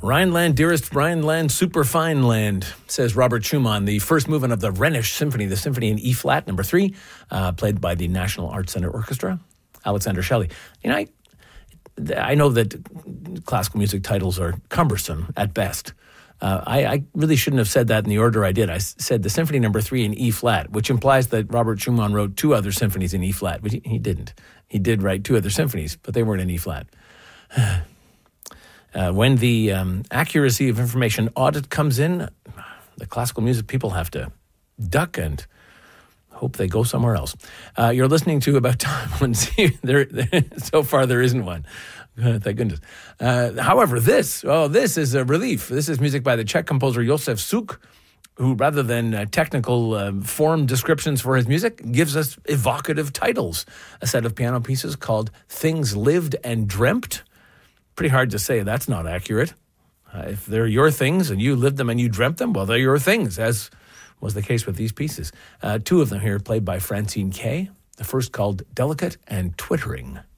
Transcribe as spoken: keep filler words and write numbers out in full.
Rhineland, dearest Rhineland, superfine land, says Robert Schumann, the first movement of the Rhenish Symphony, the Symphony in E flat, number three, uh, played by the National Arts Center Orchestra. Alexander Shelley. You know, I, I know that classical music titles are cumbersome at best. Uh, I, I really shouldn't have said that in the order I did. I s- said the Symphony number three in E flat, which implies that Robert Schumann wrote two other symphonies in E flat, but he, he didn't. He did write two other symphonies, but they weren't in E flat. uh, when the um, accuracy of information audit comes in, the classical music people have to duck and hope they go somewhere else. Uh, you're listening to About Time. there, so far, there isn't one. Uh, thank goodness. Uh, however, this, oh, this is a relief. This is music by the Czech composer Josef Suk, who, rather than uh, technical uh, form descriptions for his music, gives us evocative titles. A set of piano pieces called Things Lived and Dreamt. Pretty hard to say that's not accurate. Uh, if they're your things and you lived them and you dreamt them, well, they're your things, as was the case with these pieces. Uh, two of them here played by Francine Kay. The first called Delicate and Twittering.